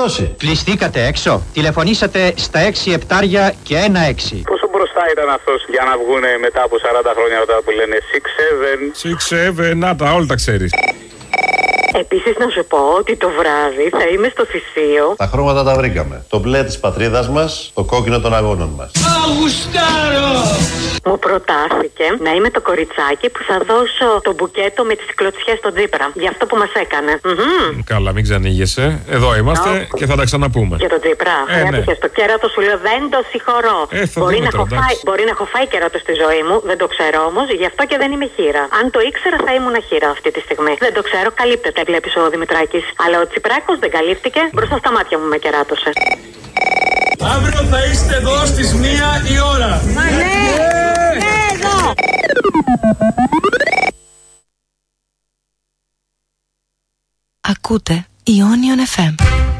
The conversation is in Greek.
δώσει. Κλειστήκατε έξω. Τηλεφωνήσατε στα 6 επτάρια και 1-6. Πόσο μπροστά ήταν αυτός για να βγούνε μετά από 40 χρόνια μετά που λένε 6-7? 6-7, να τα, όλα τα ξέρεις. Επίσης να σου πω ότι το βράδυ θα είμαι στο Θησίο. Τα χρώματα τα βρήκαμε. Το μπλε της πατρίδας μας, το κόκκινο των αγώνων μας. Μου προτάθηκε να είμαι το κοριτσάκι που θα δώσω το μπουκέτο με τις κλωτσιές στον Τσίπρα. Για αυτό που μας έκανε. Καλά, μην ξανήγεσαι. Εδώ είμαστε και θα τα ξαναπούμε. Για τον Τσίπρα. Ναι. Στο κέρατο σου λέω δεν το συγχωρώ. Μπορεί να έχω φάει κέρατο στη ζωή μου, δεν το ξέρω όμως. Γι' αυτό και δεν είμαι χήρα. Αν το ήξερα θα ήμουν χήρα αυτή τη στιγμή. Δεν το ξέρω, καλύπτεται, βλέπεις ο Δημητράκης. Αλλά ο Τσιπράκος δεν καλύφθηκε. Μπροστά στα μάτια μου με κεράτωσε. Αύριο θα είστε εδώ στις 1 η ώρα. Ναι, εδώ. Ακούτε Ionion FM.